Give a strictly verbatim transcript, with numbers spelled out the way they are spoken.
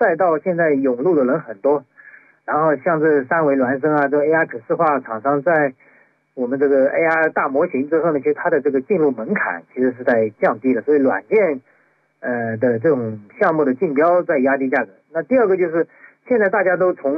赛道现在涌入的人很多，然后像这三维孪生啊，这 A R 可视化厂商在我们这个 A R 大模型之后呢，其实它的这个进入门槛其实是在降低的，所以软件呃的这种项目的竞标在压低价格。那第二个就是现在大家都从